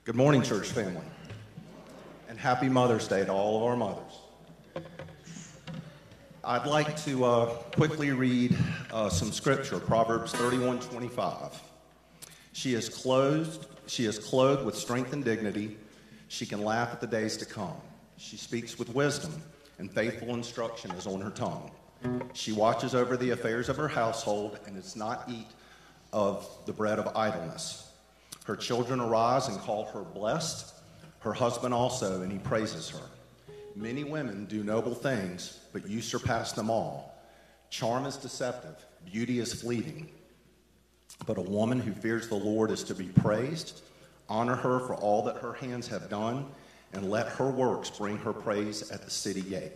Good morning, church family, and happy Mother's Day to all of our mothers. I'd like to quickly read some scripture, Proverbs 31:25. She is clothed with strength and dignity. She can laugh at the days to come. She speaks with wisdom, and faithful instruction is on her tongue. She watches over the affairs of her household and does not eat of the bread of idleness. Her children arise and call her blessed, her husband also, and he praises her. Many women do noble things, but you surpass them all. Charm is deceptive, beauty is fleeting, but a woman who fears the Lord is to be praised. Honor her for all that her hands have done, and let her works bring her praise at the city gate.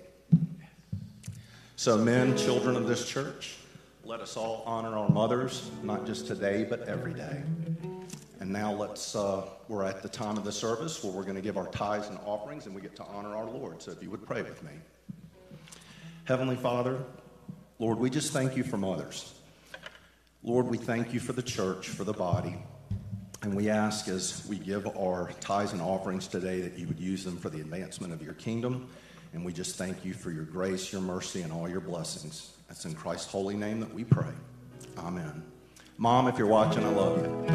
So men, children of this church, let us all honor our mothers, not just today, but every day. And now we're at the time of the service where we're going to give our tithes and offerings, and we get to honor our Lord. So if you would pray with me. Heavenly Father, Lord, we just thank you for mothers. Lord, we thank you for the church, for the body. And we ask as we give our tithes and offerings today that you would use them for the advancement of your kingdom. And we just thank you for your grace, your mercy, and all your blessings. It's in Christ's holy name that we pray. Amen. Mom, if you're watching, I love you.